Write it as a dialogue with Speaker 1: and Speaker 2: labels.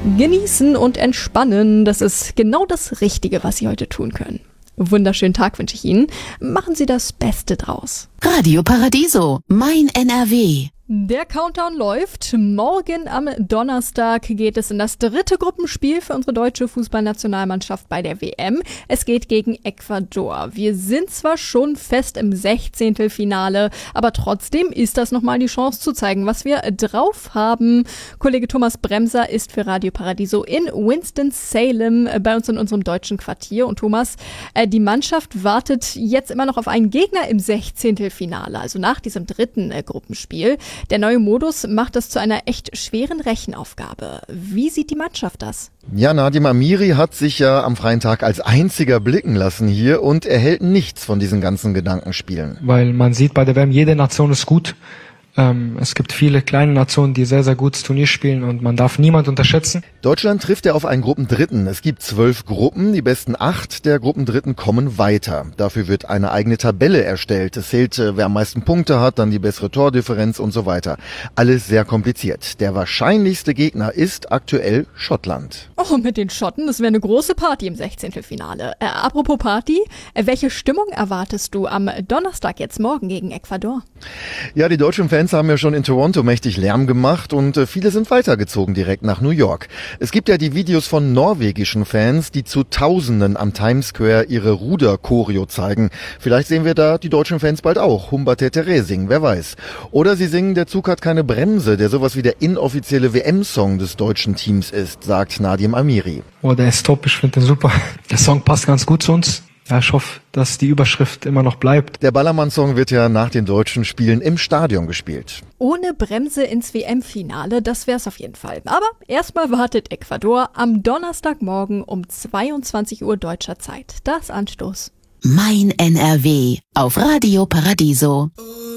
Speaker 1: Genießen und entspannen, das ist genau das Richtige, was Sie heute tun können. Wunderschönen Tag wünsche ich Ihnen. Machen Sie das Beste draus.
Speaker 2: Radio Paradiso, mein NRW.
Speaker 1: Der Countdown läuft. Morgen am Donnerstag geht es in das dritte Gruppenspiel für unsere deutsche Fußballnationalmannschaft bei der WM. Es geht gegen Ecuador. Wir sind zwar schon fest im 16. Finale, aber trotzdem ist das nochmal die Chance zu zeigen, was wir drauf haben. Kollege Thomas Bremser ist für Radio Paradiso in Winston-Salem bei uns in unserem deutschen Quartier. Und Thomas, die Mannschaft wartet jetzt immer noch auf einen Gegner im 16. Finale, also nach diesem dritten Gruppenspiel. Der neue Modus macht es zu einer echt schweren Rechenaufgabe. Wie sieht die Mannschaft das?
Speaker 3: Ja, Nadim Amiri hat sich ja am freien Tag als einziger blicken lassen hier und er hält nichts von diesen ganzen Gedankenspielen.
Speaker 4: Weil man sieht bei der WM, jede Nation ist gut. Es gibt viele kleine Nationen, die sehr, sehr gutes Turnier spielen und man darf niemand unterschätzen.
Speaker 3: Deutschland trifft ja auf einen Gruppendritten. Es gibt 12 Gruppen, die besten 8 der Gruppendritten kommen weiter. Dafür wird eine eigene Tabelle erstellt. Es zählt, wer am meisten Punkte hat, dann die bessere Tordifferenz und so weiter. Alles sehr kompliziert. Der wahrscheinlichste Gegner ist aktuell Schottland.
Speaker 1: Oh, mit den Schotten, das wäre eine große Party im 16. Finale. Apropos Party, welche Stimmung erwartest du am Donnerstag jetzt morgen gegen Ecuador?
Speaker 3: Ja, die deutschen Fans haben ja schon in Toronto mächtig Lärm gemacht und viele sind weitergezogen direkt nach New York. Es gibt ja die Videos von norwegischen Fans, die zu Tausenden am Times Square ihre Ruder-Choreo zeigen. Vielleicht sehen wir da die deutschen Fans bald auch Humbertetere singen, wer weiß. Oder sie singen Der Zug hat keine Bremse, der sowas wie der inoffizielle WM-Song des deutschen Teams ist, sagt Nadim Amiri.
Speaker 4: Oh, der ist top, ich finde den super. Der Song passt ganz gut zu uns. Ja, ich hoffe, dass die Überschrift immer noch bleibt.
Speaker 3: Der Ballermann-Song wird ja nach den deutschen Spielen im Stadion gespielt.
Speaker 1: Ohne Bremse ins WM-Finale, das wär's auf jeden Fall. Aber erstmal wartet Ecuador am Donnerstagmorgen um 22 Uhr deutscher Zeit. Das Anstoß.
Speaker 2: Mein NRW auf Radio Paradiso.